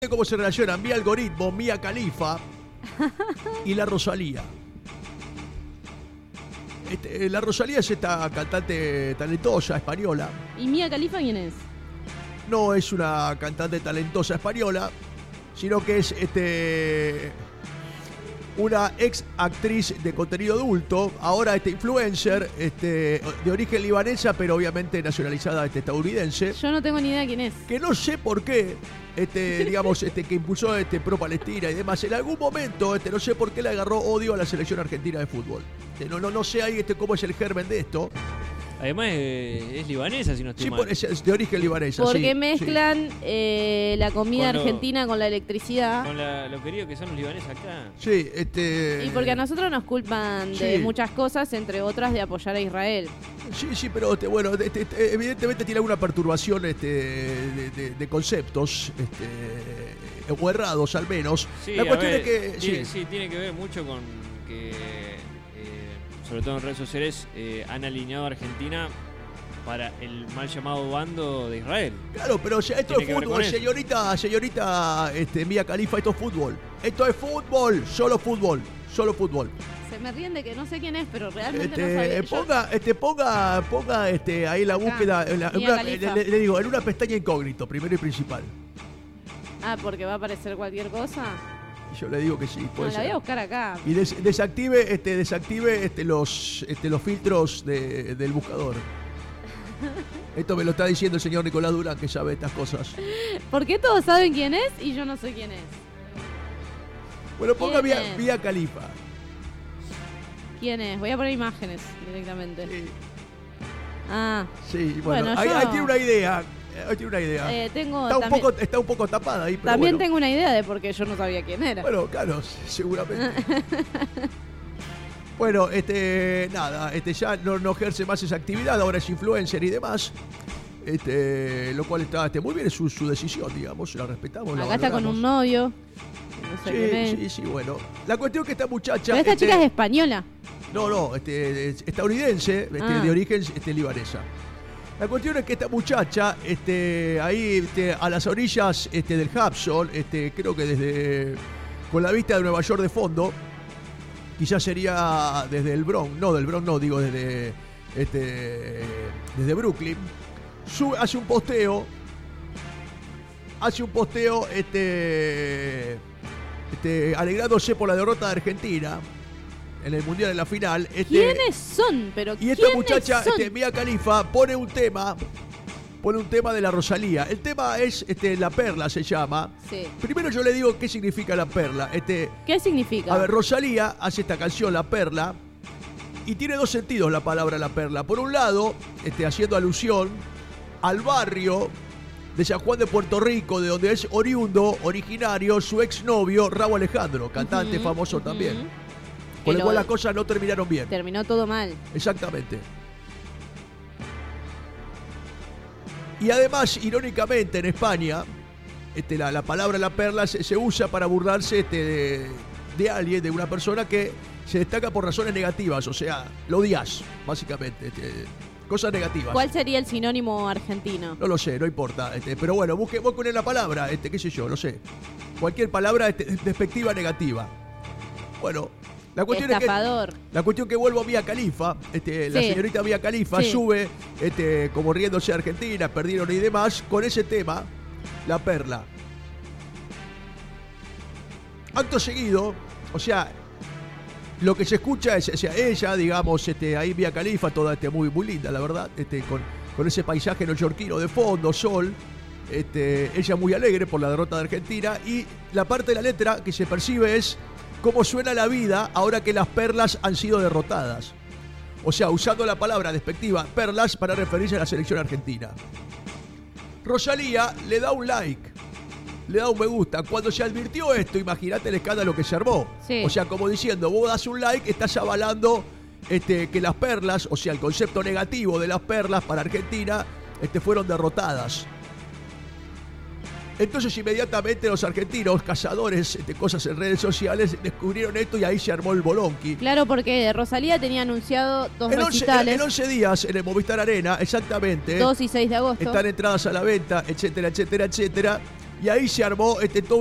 cómo se relacionan mi algoritmo, Mia Khalifa y la Rosalía. La Rosalía es esta cantante talentosa española. ¿Y Mia Khalifa quién es? No es una cantante talentosa española, sino que es una ex actriz de contenido adulto, ahora influencer, de origen libanesa, pero obviamente nacionalizada estadounidense. Yo no tengo ni idea quién es. Que no sé por qué, digamos, que impulsó pro Palestina y demás. En algún momento, no sé por qué le agarró odio a la selección argentina de fútbol. No sé ahí cómo es el germen de esto. Además es libanesa, si no estoy mal. Sí, es de origen libanesa. Porque sí, mezclan la comida Con lo- argentina con la electricidad. Con lo querido que son los libaneses acá. Sí, Y porque a nosotros nos culpan de Sí. muchas cosas, entre otras de apoyar a Israel. Sí, pero bueno, evidentemente tiene alguna perturbación de conceptos, o errados al menos. Sí, La a cuestión ver, es que sí, tiene que ver mucho con que, sobre todo en redes sociales, han alineado a Argentina para el mal llamado bando de Israel. Claro, pero esto Tiene es que ver con fútbol, eso. señorita Mia Khalifa, esto es fútbol. Esto es fútbol, solo fútbol, solo fútbol. Se me ríen de que no sé quién es, pero realmente no sabía. Ponga ahí la búsqueda, Mia Khalifa. le digo, en una pestaña incógnito, primero y principal. Porque va a aparecer cualquier cosa. Y yo le digo que sí, No, puede la voy a ser. buscar acá. Y desactive los filtros del buscador. Esto me lo está diciendo el señor Nicolás Durán, que sabe estas cosas. ¿Por qué todos saben quién es y yo no sé quién es? Bueno, ponga ¿Quién es? Mia Khalifa. ¿Quién es? Voy a poner imágenes directamente. Sí, Ah, sí, bueno, Bueno, ahí yo- tiene una idea. Ahí tiene una idea. tengo Está también, está un poco tapada ahí, pero también bueno. tengo una idea de por qué yo no sabía quién era. Bueno, claro, seguramente. Bueno, nada, ya no ejerce más esa actividad, ahora es influencer y demás. Lo cual está muy bien, es su decisión, digamos, la respetamos. la Acá está con valoramos. un novio. No sé quién es. Sí, bueno. La cuestión es que esta muchacha. Pero esta chica es española. No, estadounidense, de origen libanesa. La cuestión es que esta muchacha, ahí a las orillas del Hudson, creo que con la vista de Nueva York de fondo, quizás sería desde el Bronx, digo desde Brooklyn, hace un posteo, alegrándose por la derrota de Argentina en el Mundial en la final. ¿Quiénes son? Pero Y esta ¿quiénes muchacha, son? Mia Khalifa, pone un tema de la Rosalía. El tema es La Perla, se llama. Sí. Primero yo le digo qué significa La Perla. ¿Qué significa? A ver, Rosalía hace esta canción, La Perla, y tiene dos sentidos la palabra La Perla. Por un lado, haciendo alusión al barrio de San Juan de Puerto Rico, de donde es originario, su exnovio, Rauw Alejandro, cantante famoso también. Con lo cual las cosas no terminaron bien. Terminó todo mal. Exactamente. Y además, irónicamente, en España, la palabra La Perla se usa para burlarse de alguien, de una persona que se destaca por razones negativas, o sea, lo odias, básicamente, cosas negativas. ¿Cuál sería el sinónimo argentino? No lo sé, no importa, pero bueno, busque la palabra, qué sé yo, no sé. Cualquier palabra despectiva, negativa. Bueno, la cuestión Estafador. La cuestión que vuelvo a Mia Khalifa, la Sí. señorita Mia Khalifa Sí. sube, como riéndose a Argentina, perdieron y demás, con ese tema, La Perla. Acto seguido, o sea, lo que se escucha es, o sea, ella, digamos, ahí Mia Khalifa, toda muy, muy linda, la verdad, con ese paisaje neoyorquino de fondo, sol, ella muy alegre por la derrota de Argentina, y la parte de la letra que se percibe es cómo suena la vida ahora que las perlas han sido derrotadas. O sea, usando la palabra despectiva perlas para referirse a la selección argentina. Rosalía le da un like, le da un me gusta. Cuando se advirtió esto, imagínate el escándalo que se armó. Sí. O sea, como diciendo, vos das un like, estás avalando que las perlas, o sea, el concepto negativo de las perlas para Argentina, fueron derrotadas. Entonces inmediatamente los argentinos, cazadores de cosas en redes sociales, descubrieron esto y ahí se armó el bolonqui. Claro, porque Rosalía tenía anunciado dos En recitales. 11 días en el Movistar Arena, exactamente. 2 y 6 de agosto. Están entradas a la venta, etcétera, etcétera, etcétera. y ahí se armó todo